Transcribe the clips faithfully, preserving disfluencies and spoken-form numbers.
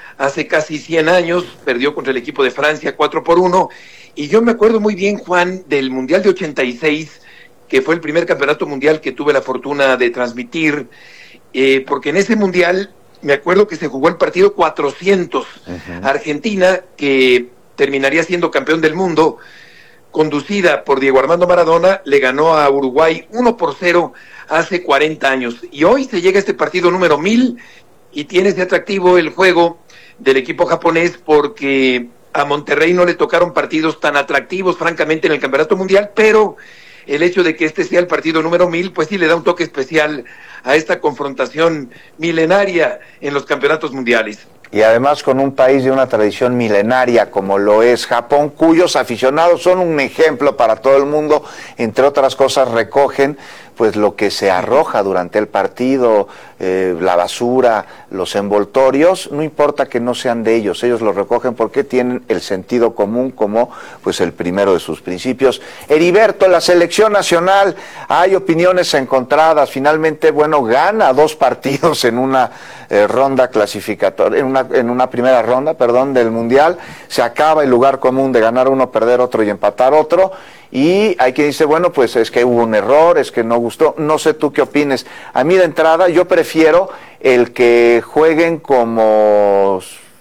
hace casi cien años, perdió contra el equipo de Francia cuatro por uno, y yo me acuerdo muy bien, Juan, del Mundial de ochenta y seis, que fue el primer campeonato mundial que tuve la fortuna de transmitir, eh, porque en ese mundial me acuerdo que se jugó el partido cuatrocientos, uh-huh. Argentina, que terminaría siendo campeón del mundo, conducida por Diego Armando Maradona, le ganó a Uruguay uno por cero hace cuarenta años, y hoy se llega a este partido número mil, y tiene ese atractivo el juego del equipo japonés, porque a Monterrey no le tocaron partidos tan atractivos, francamente, en el Campeonato Mundial, pero el hecho de que este sea el partido número mil, pues sí le da un toque especial a esta confrontación milenaria en los campeonatos mundiales. Y además con un país de una tradición milenaria como lo es Japón, cuyos aficionados son un ejemplo para todo el mundo, entre otras cosas recogen pues lo que se arroja durante el partido, eh, la basura, los envoltorios, no importa que no sean de ellos, ellos lo recogen porque tienen el sentido común como pues el primero de sus principios. Heriberto, la selección nacional, hay opiniones encontradas, finalmente, bueno, gana dos partidos en una eh, ronda clasificatoria, en una, en una primera ronda, perdón, del Mundial, se acaba el lugar común de ganar uno, perder otro y empatar otro. Y hay quien dice, bueno, pues es que hubo un error, es que no gustó, no sé tú qué opines. A mí de entrada yo prefiero el que jueguen como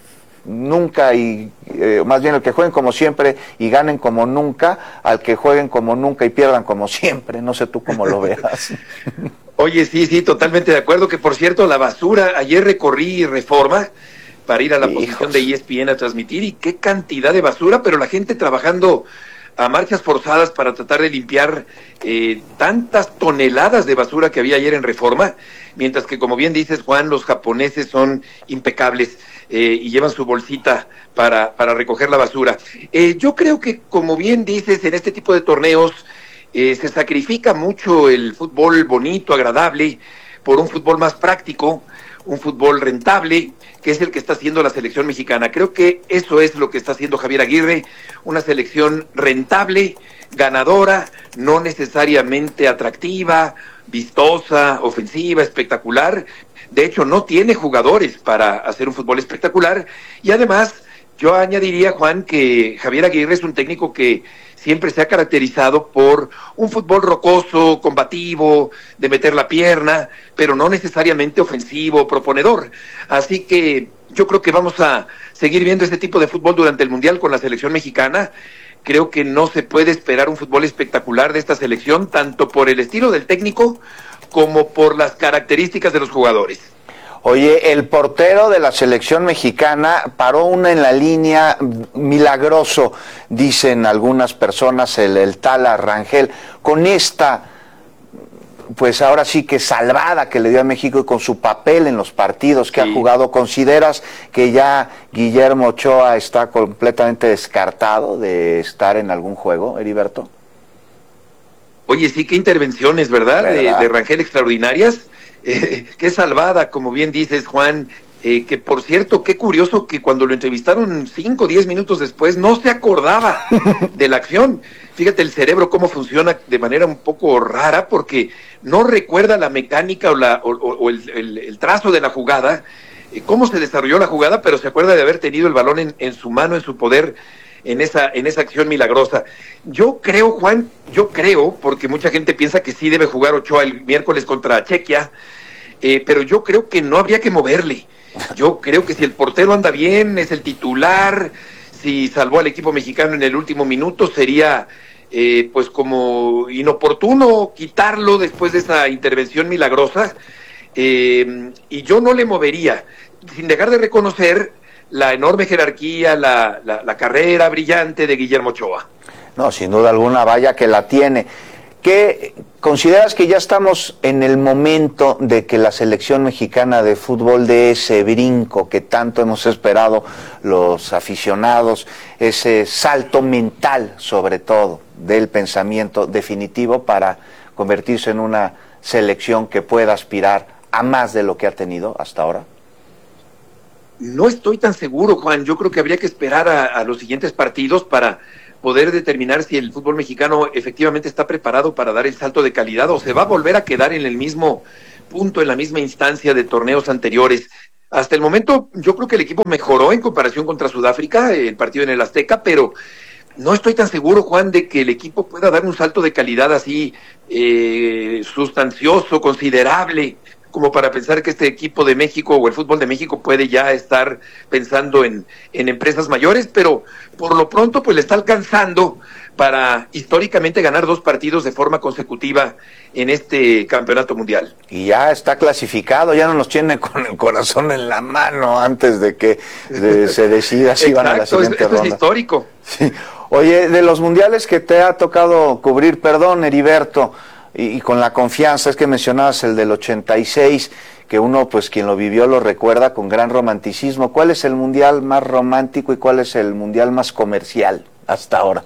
nunca y eh, más bien el que jueguen como siempre y ganen como nunca, al que jueguen como nunca y pierdan como siempre. No sé tú cómo lo veas. Oye, sí, sí, totalmente de acuerdo, que por cierto, la basura, ayer recorrí Reforma para ir a la Hijos. posición de E S P N a transmitir, y qué cantidad de basura, pero la gente trabajando a marchas forzadas para tratar de limpiar eh, tantas toneladas de basura que había ayer en Reforma, mientras que, como bien dices, Juan, los japoneses son impecables eh, y llevan su bolsita para, para recoger la basura. Eh, yo creo que, como bien dices, en este tipo de torneos eh, se sacrifica mucho el fútbol bonito, agradable, por un fútbol más práctico, un fútbol rentable, que es el que está haciendo la selección mexicana. Creo que eso es lo que está haciendo Javier Aguirre, una selección rentable, ganadora, no necesariamente atractiva, vistosa, ofensiva, espectacular. De hecho, no tiene jugadores para hacer un fútbol espectacular, y además yo añadiría, Juan, que Javier Aguirre es un técnico que siempre se ha caracterizado por un fútbol rocoso, combativo, de meter la pierna, pero no necesariamente ofensivo, proponedor. Así que yo creo que vamos a seguir viendo este tipo de fútbol durante el Mundial con la selección mexicana. Creo que no se puede esperar un fútbol espectacular de esta selección, tanto por el estilo del técnico como por las características de los jugadores. Oye, el portero de la selección mexicana paró una en la línea, milagroso, dicen algunas personas, el, el Tala Rangel, con esta, pues ahora sí que salvada que le dio a México y con su papel en los partidos que sí ha jugado. ¿Consideras que ya Guillermo Ochoa está completamente descartado de estar en algún juego, Heriberto? Oye, sí, qué intervenciones, ¿verdad? ¿verdad? De, de Rangel extraordinarias. Eh, qué salvada, como bien dices, Juan, eh, que por cierto, qué curioso que cuando lo entrevistaron cinco o diez minutos después no se acordaba de la acción. Fíjate el cerebro cómo funciona de manera un poco rara, porque no recuerda la mecánica o, la, o, o el, el, el trazo de la jugada, eh, cómo se desarrolló la jugada, pero se acuerda de haber tenido el balón en, en su mano, en su poder, en esa, en esa acción milagrosa. Yo creo, Juan, yo creo, porque mucha gente piensa que sí debe jugar Ochoa el miércoles contra Chequia, eh, pero yo creo que no habría que moverle. Yo creo que si el portero anda bien, es el titular, si salvó al equipo mexicano en el último minuto, sería eh, pues como inoportuno quitarlo después de esa intervención milagrosa, eh, y yo no le movería, sin dejar de reconocer la enorme jerarquía, la, la, la carrera brillante de Guillermo Ochoa. No, sin duda alguna, vaya que la tiene. ¿Qué consideras que ya estamos en el momento de que la selección mexicana de fútbol dé ese brinco que tanto hemos esperado los aficionados, ese salto mental sobre todo del pensamiento definitivo para convertirse en una selección que pueda aspirar a más de lo que ha tenido hasta ahora? No estoy tan seguro, Juan. Yo creo que habría que esperar a, a los siguientes partidos para poder determinar si el fútbol mexicano efectivamente está preparado para dar el salto de calidad o se va a volver a quedar en el mismo punto, en la misma instancia de torneos anteriores. hasta el momento yo creo que el equipo mejoró en comparación contra Sudáfrica, el partido en el Azteca, pero no estoy tan seguro, Juan, de que el equipo pueda dar un salto de calidad así eh, sustancioso, considerable, como para pensar que este equipo de México o el fútbol de México puede ya estar pensando en, en empresas mayores, pero por lo pronto pues le está alcanzando para históricamente ganar dos partidos de forma consecutiva en este campeonato mundial. Y ya está clasificado, ya no nos tiene con el corazón en la mano antes de que de, se decida si van a la siguiente esto ronda. Es histórico. Sí. Oye, de los mundiales que te ha tocado cubrir, perdón, Heriberto, y, y con la confianza, es que mencionabas el del ochenta y seis, que uno, pues quien lo vivió lo recuerda con gran romanticismo. ¿Cuál es el mundial más romántico y cuál es el mundial más comercial hasta ahora?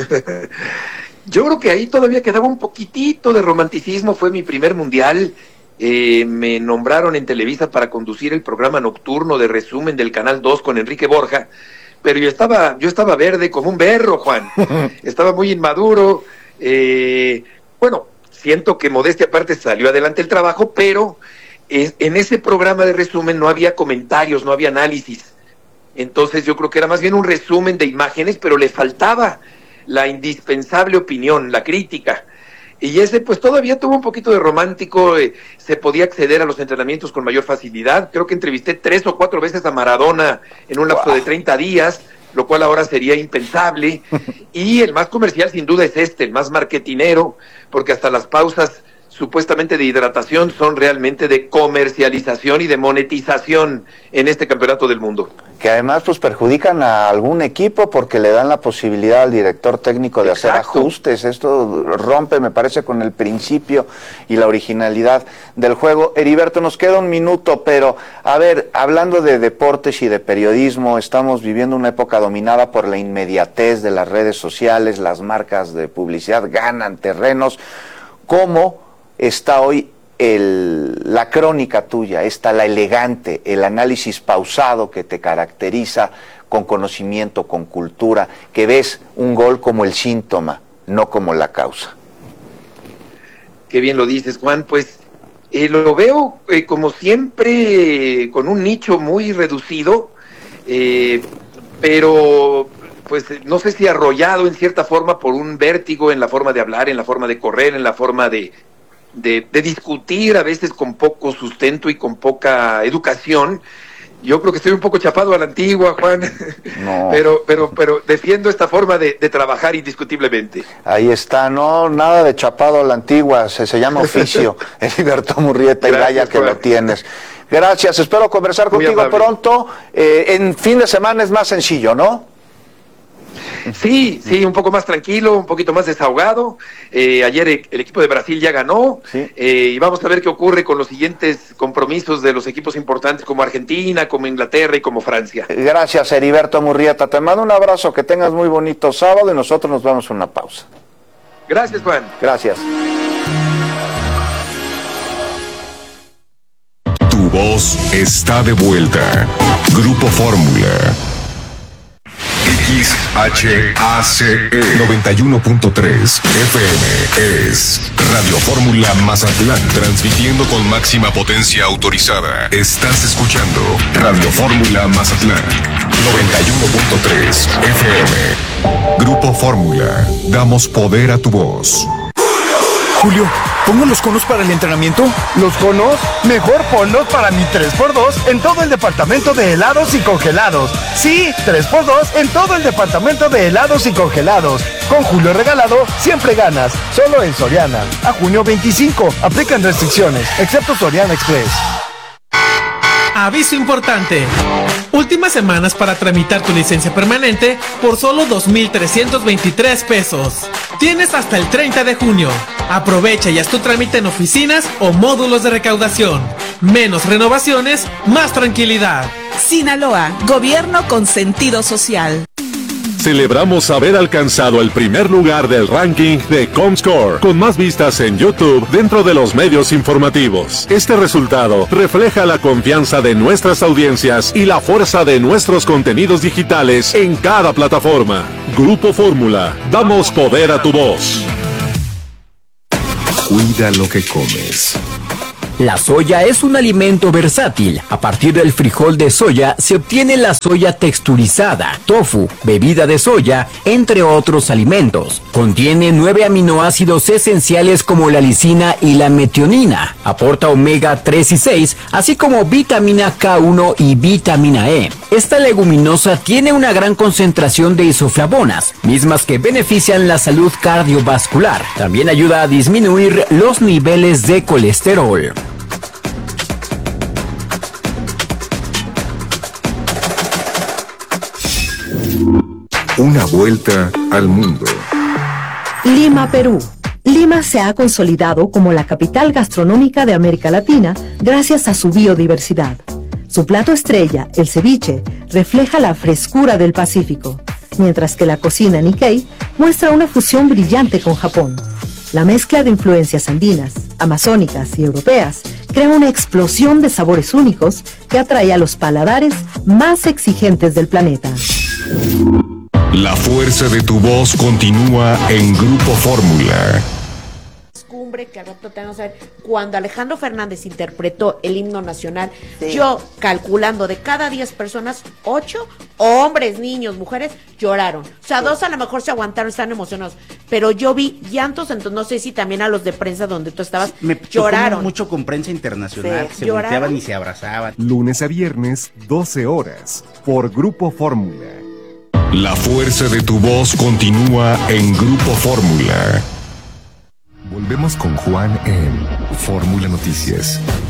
Yo creo que ahí todavía quedaba un poquitito de romanticismo. Fue mi primer mundial. Eh, me nombraron en Televisa para conducir el programa nocturno de resumen del Canal dos con Enrique Borja, pero yo estaba, yo estaba verde como un berro, Juan. Estaba muy inmaduro. Eh, bueno, siento que modestia aparte salió adelante el trabajo, pero eh, en ese programa de resumen no había comentarios, no había análisis. Entonces yo creo que era más bien un resumen de imágenes, pero le faltaba la indispensable opinión, la crítica. Y ese pues todavía tuvo un poquito de romántico, eh, se podía acceder a los entrenamientos con mayor facilidad. Creo que entrevisté tres o cuatro veces a Maradona en un lapso wow. de treinta días, lo cual ahora sería impensable. Y el más comercial sin duda es este, el más marketinero, porque hasta las pausas supuestamente de hidratación son realmente de comercialización y de monetización en este campeonato del mundo. Que además pues perjudican a algún equipo porque le dan la posibilidad al director técnico de Exacto. hacer ajustes. Esto rompe, me parece, con el principio y la originalidad del juego. Heriberto, nos queda un minuto, pero a ver, hablando de deportes y de periodismo, estamos viviendo una época dominada por la inmediatez de las redes sociales, las marcas de publicidad ganan terrenos. ¿Cómo está hoy el, la crónica tuya, está la elegante, el análisis pausado que te caracteriza, con conocimiento, con cultura, que ves un gol como el síntoma, no como la causa? Qué bien lo dices, Juan. Pues eh, lo veo eh, como siempre, eh, con un nicho muy reducido, eh, pero pues no sé si arrollado en cierta forma por un vértigo en la forma de hablar, en la forma de correr, en la forma de De, de discutir a veces con poco sustento y con poca educación. Yo creo que estoy un poco chapado a la antigua, Juan, no. pero pero pero defiendo esta forma de, de trabajar indiscutiblemente. Ahí está, no, nada de chapado a la antigua, se, se llama oficio, Heriberto Murrieta, y vaya que Juan. Lo tienes. Gracias, espero conversar Muy contigo amable. Pronto. Eh, en fin de semana es más sencillo, ¿no? Sí, sí, un poco más tranquilo, un poquito más desahogado. Eh, ayer el, el equipo de Brasil ya ganó, sí. eh, y vamos a ver qué ocurre con los siguientes compromisos de los equipos importantes como Argentina, como Inglaterra y como Francia. Gracias, Heriberto Murrieta. Te mando un abrazo, que tengas muy bonito sábado y nosotros nos vamos a una pausa. Gracias, Juan. Gracias. Tu voz está de vuelta. Grupo Fórmula. X H A C E noventa y uno punto tres F M es Radio Fórmula Mazatlán, transmitiendo con máxima potencia autorizada. Estás escuchando Radio Fórmula Mazatlán noventa y uno punto tres F M. Grupo Fórmula, damos poder a tu voz. Julio, ¿pongo los conos para el entrenamiento? ¿Los conos? Mejor ponlos para mi tres por dos en todo el departamento de helados y congelados. Sí, tres por dos en todo el departamento de helados y congelados. Con Julio regalado, siempre ganas. Solo en Soriana. A junio veinticinco. Aplican restricciones, excepto Soriana Express. Aviso importante. Últimas semanas para tramitar tu licencia permanente por solo dos mil trescientos veintitrés pesos. Tienes hasta el treinta de junio. Aprovecha y haz tu trámite en oficinas o módulos de recaudación. Menos renovaciones, más tranquilidad. Sinaloa, gobierno con sentido social. Celebramos haber alcanzado el primer lugar del ranking de Comscore, con más vistas en YouTube dentro de los medios informativos. Este resultado refleja la confianza de nuestras audiencias y la fuerza de nuestros contenidos digitales en cada plataforma. Grupo Fórmula, damos poder a tu voz. Cuida lo que comes. La soya es un alimento versátil. A partir del frijol de soya se obtiene la soya texturizada, tofu, bebida de soya, entre otros alimentos. Contiene nueve aminoácidos esenciales como la lisina y la metionina. Aporta omega tres y seis, así como vitamina K uno y vitamina E. Esta leguminosa tiene una gran concentración de isoflavonas, mismas que benefician la salud cardiovascular. También ayuda a disminuir los niveles de colesterol. Una vuelta al mundo. Lima, Perú. Lima se ha consolidado como la capital gastronómica de América Latina gracias a su biodiversidad. Su plato estrella, el ceviche, refleja la frescura del Pacífico, mientras que la cocina Nikkei muestra una fusión brillante con Japón. La mezcla de influencias andinas, amazónicas y europeas crea una explosión de sabores únicos que atrae a los paladares más exigentes del planeta. La fuerza de tu voz continúa en Grupo Fórmula. Que al rato tenemos a ver, cuando Alejandro Fernández interpretó el himno nacional, sí. Yo calculando de cada diez personas, ocho hombres, niños, mujeres lloraron. O sea, sí. Dos a lo mejor se aguantaron, están emocionados, pero yo vi llantos, entonces no sé si también a los de prensa donde tú estabas Me lloraron mucho con prensa internacional, sí. Se ¿Lloraron? volteaban y se abrazaban. Lunes a viernes, doce horas, por Grupo Fórmula. La fuerza de tu voz continúa en Grupo Fórmula. Volvemos con Juan en Fórmula Noticias.